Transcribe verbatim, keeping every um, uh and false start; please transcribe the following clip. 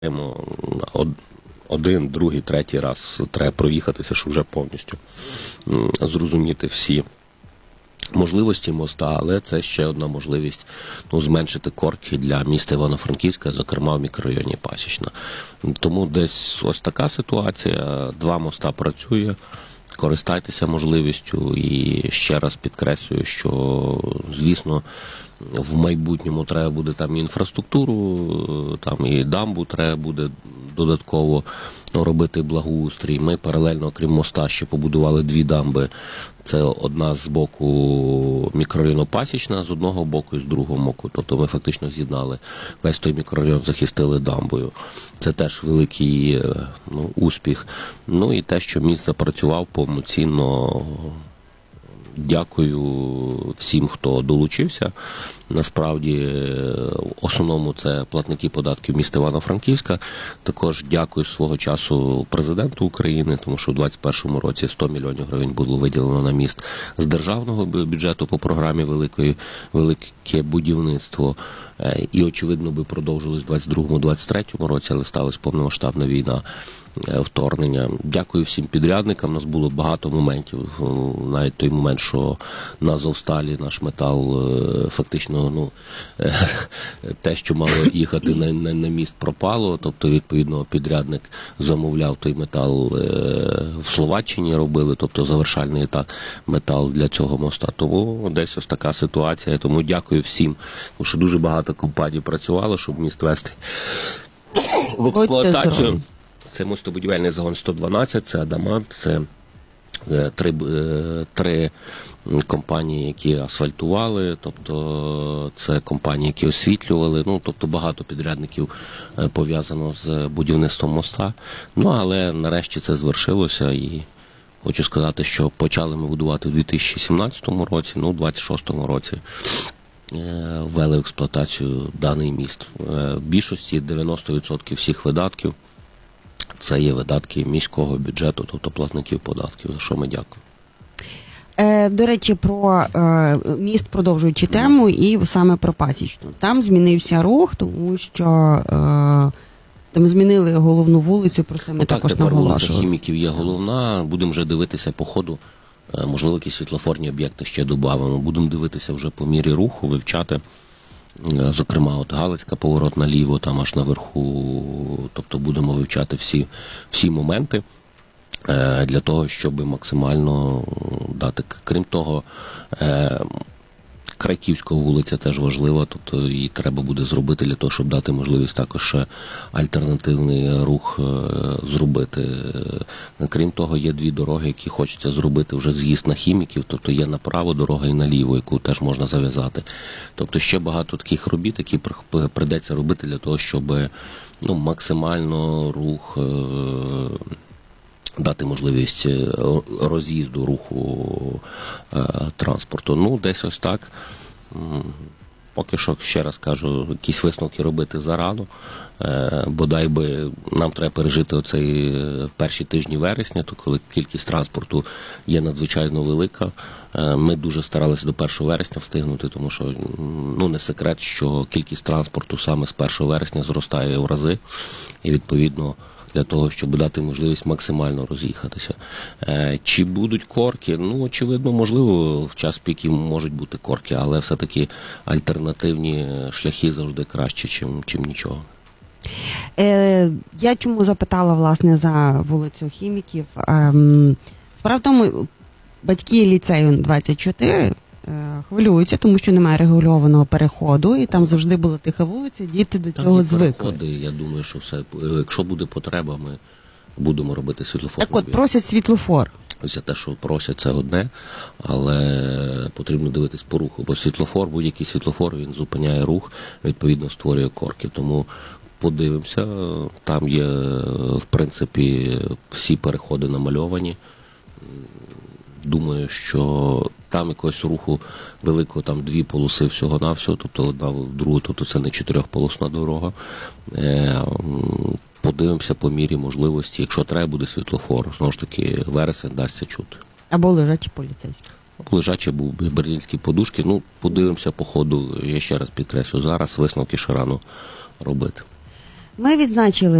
Один, другий, третій раз треба проїхатися, щоб вже повністю зрозуміти всі можливості моста, але це ще одна можливість ну, зменшити корки для міста Івано-Франківська, зокрема в мікрорайоні Пасічна. Тому десь ось така ситуація, два моста працює, користайтеся можливістю і ще раз підкреслюю, що, звісно, в майбутньому треба буде там і інфраструктуру, там і дамбу треба буде додатково робити благоустрій. Ми паралельно, окрім моста, ще побудували дві дамби. Це одна з боку мікрорайону Пасічна, з одного боку і з другого боку. Тобто ми фактично з'єднали весь той мікрорайон, захистили дамбою. Це теж великий ну, успіх. Ну і те, що міст запрацював повноцінно. Дякую всім, хто долучився. Насправді, в основному це платники податків міста Івано-Франківська. Також дякую свого часу президенту України, тому що у двадцять першому році сто мільйонів гривень було виділено на міст з державного бюджету по програмі «Велике, велике будівництво». І, очевидно, би продовжилось в двадцять другому - двадцять третьому році, але сталася повномасштабна війна, вторгнення. Дякую всім підрядникам. У нас було багато моментів. Навіть той момент, що на Азовсталі наш метал фактично, ну, те, що мало їхати на, на, на міст, пропало. Тобто, відповідно, підрядник замовляв той метал в Словаччині, робили, тобто завершальний етап метал для цього моста. Тому десь ось така ситуація. Тому дякую всім, тому що дуже багато компаній працювало, щоб міст вести в експлуатацію. Це мостобудівельний загон сто дванадцять, це Адамант, це три, три компанії, які асфальтували, тобто це компанії, які освітлювали, ну, тобто багато підрядників пов'язано з будівництвом моста. Ну, але нарешті це звершилося і хочу сказати, що почали ми будувати у дві тисячі сімнадцятому році, ну, у двадцять шостому році ввели в експлуатацію даний міст. В більшості дев'яносто відсотків всіх видатків це є видатки міського бюджету, тобто платників податків, за що ми дякуємо. Е, до речі, про е, міст, продовжуючи тему, і саме про Пасічну. Там змінився рух, тому що е, там змінили головну вулицю, про це ми ну, також так, наголошували. Вулиця Хіміків є головна, будемо вже дивитися по ходу. Можливо, якісь світлофорні об'єкти ще додамо. Будемо дивитися вже по мірі руху, вивчати. Зокрема, от Галицька поворот наліво, там аж наверху. Тобто будемо вивчати всі, всі моменти для того, щоб максимально дати. Крім того, Крайківська вулиця теж важлива, тобто її треба буде зробити для того, щоб дати можливість також альтернативний рух зробити. Крім того, є дві дороги, які хочеться зробити вже з'їзд на Хіміків, тобто є направо дорога і наліво, яку теж можна зав'язати. Тобто ще багато таких робіт, які прийдеться робити для того, щоб ну, максимально рух дати можливість роз'їзду руху е, транспорту. Ну, десь ось так. Поки що, ще раз кажу, якісь висновки робити зарано. Е, бодай би нам треба пережити оцей перші тижні вересня, то коли кількість транспорту є надзвичайно велика. Е, ми дуже старалися до першого вересня встигнути, тому що ну, не секрет, що кількість транспорту саме з першого вересня зростає в рази. І, відповідно, для того, щоб дати можливість максимально роз'їхатися. Е, чи будуть корки? Ну, очевидно, можливо, в час піків можуть бути корки, але все-таки альтернативні шляхи завжди краще, чим, чим нічого. Е, я чому запитала, власне, за вулицю Хіміків? Е, справа в тому, батьки ліцею двадцять чотири е, хвилюються, тому що немає регульованого переходу, і там завжди була тиха вулиця, діти до там цього звикли. Переходи, я думаю, що все, якщо буде потреба, ми будемо робити світлофор. Так от, просять світлофор. Ось те, що просять, це одне, але потрібно дивитись по руху, бо світлофор, будь-який світлофор, він зупиняє рух, відповідно створює корки, тому подивимося, там є, в принципі, всі переходи намальовані. Думаю, що там якогось руху великого, там дві полоси всього-навсього, тобто одна в другу, тобто це не чотирьохполосна дорога. Подивимося по мірі можливості, якщо треба буде світлофор, знову ж таки, вересень дасться чути. Або лежачі поліцейські. Або лежачі, або берлінські подушки. Ну, подивимося по ходу, я ще раз підкреслю, зараз висновки ще рано робити. Ми відзначили